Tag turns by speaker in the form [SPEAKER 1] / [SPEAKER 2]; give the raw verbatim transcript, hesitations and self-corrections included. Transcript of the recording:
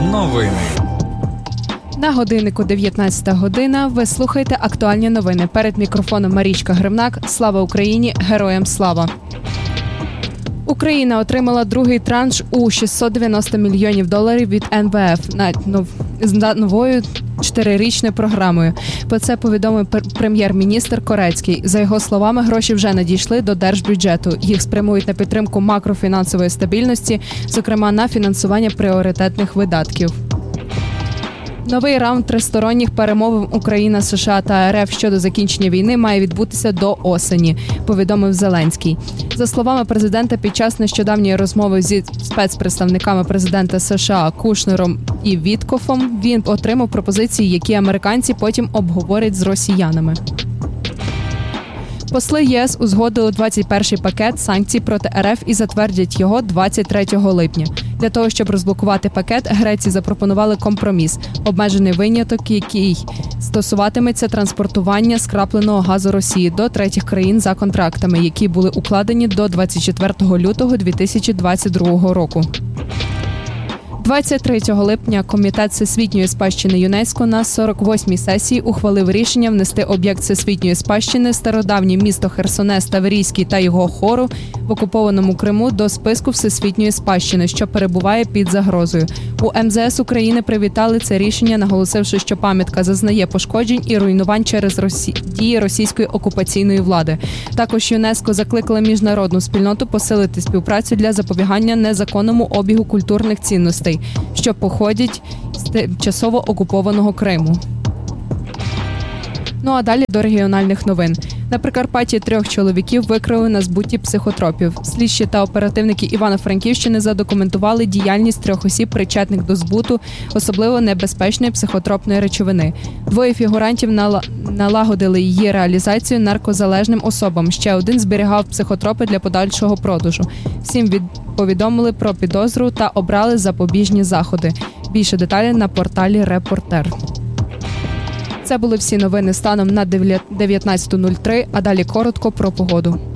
[SPEAKER 1] Новини.
[SPEAKER 2] На годиннику дев'ятнадцята година. Ви слухаєте актуальні новини. Перед мікрофоном Марічка Гривнак. Слава Україні! Героям слава! Україна отримала другий транш у шістсот дев'яносто мільйонів доларів від ен ве еф на нов... з новою чотирирічною програмою. Про це повідомив прем'єр-міністр Корецький. За його словами, гроші вже надійшли до держбюджету. Їх спрямують на підтримку макрофінансової стабільності, зокрема на фінансування пріоритетних видатків. Новий раунд тристоронніх перемовин Україна, США та ер еф щодо закінчення війни має відбутися до осені, повідомив Зеленський. За словами президента, під час нещодавньої розмови зі спецпредставниками президента США Кушнером і Віткофом він отримав пропозиції, які американці потім обговорять з росіянами. Посли ЄС узгодили двадцять перший пакет санкцій проти ер еф і затвердять його двадцять третього липня. Для того, щоб розблокувати пакет, Греції запропонували компроміс – обмежений виняток, який стосуватиметься транспортування скрапленого газу Росії до третіх країн за контрактами, які були укладені до двадцять четвертого лютого дві тисячі двадцять другого року. двадцять третього липня Комітет всесвітньої спадщини ЮНЕСКО на сорок восьмій сесії ухвалив рішення внести об'єкт всесвітньої спадщини стародавнє місто Херсонес Таврійський та його хору в окупованому Криму до списку всесвітньої спадщини, що перебуває під загрозою. У ем зе ес України привітали це рішення, наголосивши, що пам'ятка зазнає пошкоджень і руйнувань через росі... дії російської окупаційної влади. Також ЮНЕСКО закликала міжнародну спільноту посилити співпрацю для запобігання незаконному обігу культурних цінностей, що походять з тимчасово окупованого Криму. Ну а далі до регіональних новин. На Прикарпатті трьох чоловіків викрили на збутті психотропів. Слідчі та оперативники Івано-Франківщини задокументували діяльність трьох осіб, причетних до збуту особливо небезпечної психотропної речовини. Двоє фігурантів налагодили її реалізацію наркозалежним особам. Ще один зберігав психотропи для подальшого продажу. Всім від... повідомили про підозру та обрали запобіжні заходи. Більше деталей на порталі «Репортер». Це були всі новини станом на дев'ятнадцята нуль три, а далі коротко про погоду.